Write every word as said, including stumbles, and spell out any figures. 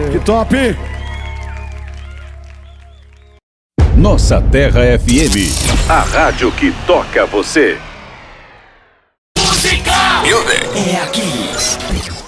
Que top! Nossa Terra F M, a rádio que toca você. Música é aqui.